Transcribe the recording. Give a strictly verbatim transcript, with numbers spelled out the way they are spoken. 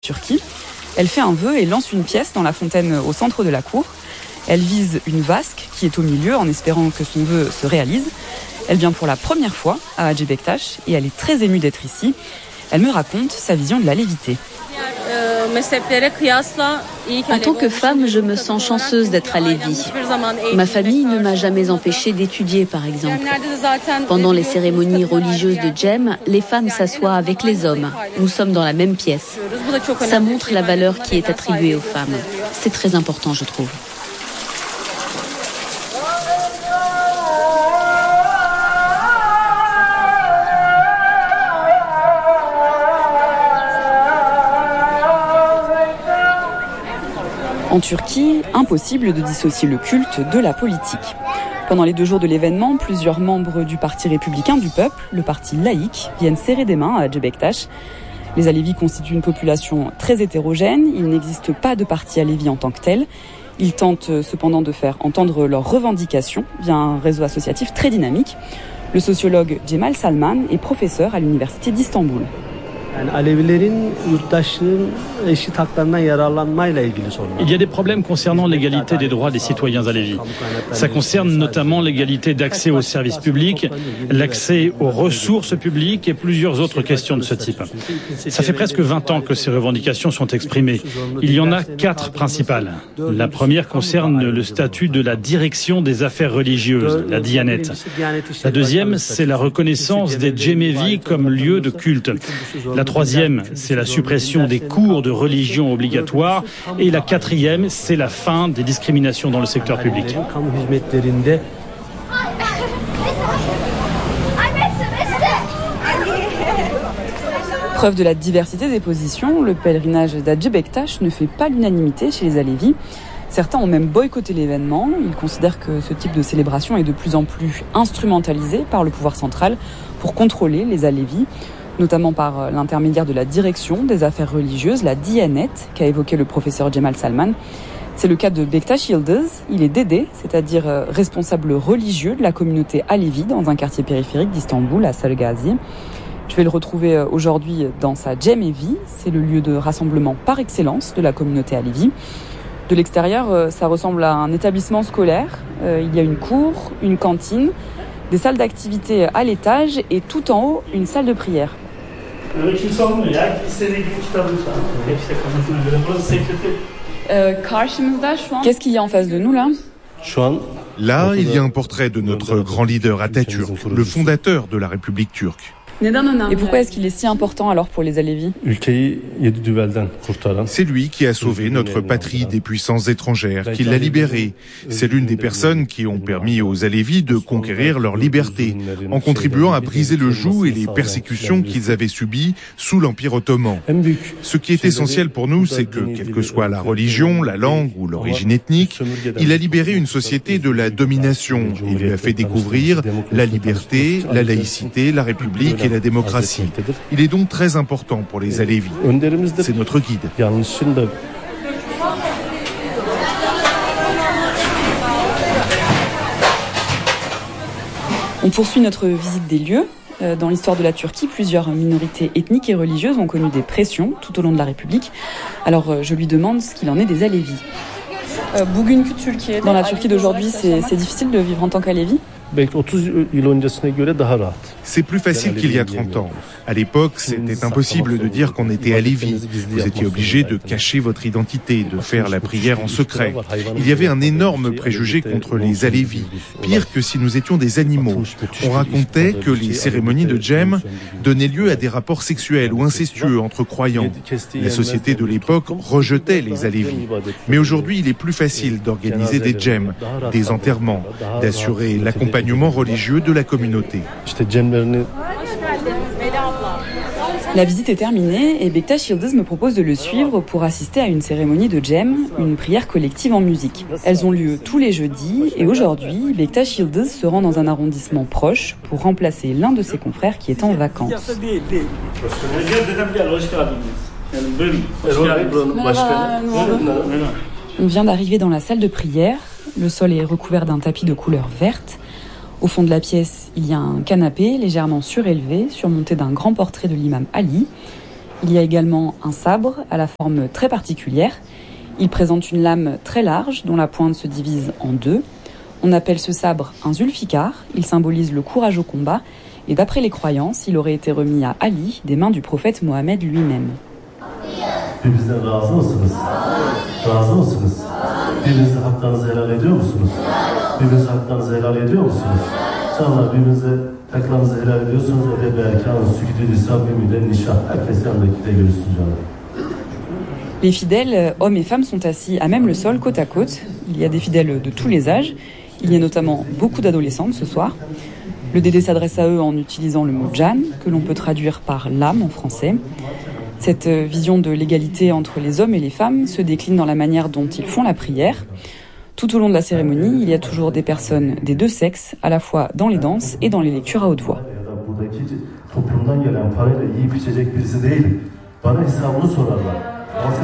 Turquie. Elle fait un vœu et lance une pièce dans la fontaine au centre de la cour. Elle vise une vasque qui est au milieu en espérant que son vœu se réalise. Elle vient pour la première fois à Hacı Bektaş et elle est très émue d'être ici. Elle me raconte sa vision de la lévité. En tant que femme, je me sens chanceuse d'être à Lévi. Ma famille ne m'a jamais empêchée d'étudier, par exemple. Pendant les cérémonies religieuses de Cem, les femmes s'assoient avec les hommes. Nous sommes dans la même pièce. Ça montre la valeur qui est attribuée aux femmes. C'est très important, je trouve. En Turquie, impossible de dissocier le culte de la politique. Pendant les deux jours de l'événement, plusieurs membres du Parti républicain du peuple, le parti laïque, viennent serrer des mains à Hacı Bektaş. Les Alévis constituent une population très hétérogène. Il n'existe pas de parti Alévi en tant que tel. Ils tentent cependant de faire entendre leurs revendications via un réseau associatif très dynamique. Le sociologue Cemal Salman est professeur à l'université d'Istanbul. Il y a des problèmes concernant l'égalité des droits des citoyens alévis. Ça concerne notamment l'égalité d'accès aux services publics, l'accès aux ressources publiques et plusieurs autres questions de ce type. Ça fait presque vingt ans que ces revendications sont exprimées. Il y en a quatre principales. La première concerne le statut de la direction des affaires religieuses, la Diyanet. La deuxième, c'est la reconnaissance des Cemevi comme lieu de culte. La troisième, c'est la suppression des cours de religion obligatoires. Et la quatrième, c'est la fin des discriminations dans le secteur public. Preuve de la diversité des positions, le pèlerinage d'Hacı Bektaş ne fait pas l'unanimité chez les Alévis. Certains ont même boycotté l'événement. Ils considèrent que ce type de célébration est de plus en plus instrumentalisé par le pouvoir central pour contrôler les Alévis, notamment par l'intermédiaire de la direction des affaires religieuses, la Diyanet, qu'a évoqué le professeur Cemal Salman. C'est le cas de Bektaş Yıldız. Il est dédé, c'est-à-dire responsable religieux de la communauté Alévi dans un quartier périphérique d'Istanbul, à Salgazi. Je vais le retrouver aujourd'hui dans sa Cemevi. C'est le lieu de rassemblement par excellence de la communauté Alévi. De l'extérieur, ça ressemble à un établissement scolaire. Il y a une cour, une cantine, des salles d'activité à l'étage et tout en haut, une salle de prière. Qu'est-ce qu'il y a en face de nous là ? Là, il y a un portrait de notre grand leader Atatürk, le fondateur de la République turque. Et pourquoi est-ce qu'il est si important alors pour les Alévis ? C'est lui qui a sauvé notre patrie des puissances étrangères, qui l'a libérée. C'est l'une des personnes qui ont permis aux Alévis de conquérir leur liberté, en contribuant à briser le joug et les persécutions qu'ils avaient subies sous l'Empire ottoman. Ce qui est essentiel pour nous, c'est que, quelle que soit la religion, la langue ou l'origine ethnique, il a libéré une société de la domination et lui a fait découvrir la liberté, la laïcité, la République et la démocratie. Il est donc très important pour les Alévis. C'est notre guide. On poursuit notre visite des lieux. Dans l'histoire de la Turquie, plusieurs minorités ethniques et religieuses ont connu des pressions tout au long de la République. Alors je lui demande ce qu'il en est des Alévis. Dans la Turquie d'aujourd'hui, c'est, c'est difficile de vivre en tant qu'Alévi ? C'est plus facile qu'il y a trente ans. À l'époque, c'était impossible de dire qu'on était Alévi. Vous étiez obligé de cacher votre identité, de faire la prière en secret. Il y avait un énorme préjugé contre les Alévis. Pire que si nous étions des animaux. On racontait que les cérémonies de Cem donnaient lieu à des rapports sexuels ou incestueux entre croyants. La société de l'époque rejetait les Alévis. Mais aujourd'hui, il est plus facile d'organiser des Cem, des enterrements, d'assurer l'accompagnement religieux de la communauté. La visite est terminée et Bektaş Yıldız me propose de le suivre pour assister à une cérémonie de Cem, une prière collective en musique. Elles ont lieu tous les jeudis et aujourd'hui, Bektaş Yıldız se rend dans un arrondissement proche pour remplacer l'un de ses confrères qui est en vacances. On vient d'arriver dans la salle de prière. Le sol est recouvert d'un tapis de couleur verte. Au fond de la pièce, il y a un canapé légèrement surélevé, surmonté d'un grand portrait de l'imam Ali. Il y a également un sabre à la forme très particulière. Il présente une lame très large dont la pointe se divise en deux. On appelle ce sabre un zulfikar. Il symbolise le courage au combat. Et d'après les croyances, il aurait été remis à Ali des mains du prophète Mohammed lui-même. Les fidèles, hommes et femmes, sont assis à même le sol, côte à côte. Il y a des fidèles de tous les âges. Il y a notamment beaucoup d'adolescentes ce soir. Le Dédé s'adresse à eux en utilisant le mot « Jan », que l'on peut traduire par « l'âme » en français. Cette vision de l'égalité entre les hommes et les femmes se décline dans la manière dont ils font la prière. Tout au long de la cérémonie, il y a toujours des personnes des deux sexes, à la fois dans les danses et dans les lectures à haute voix. Toplumdan gelen parayla yiyip içecek birisi değilim. Bana hesabını sorarlar.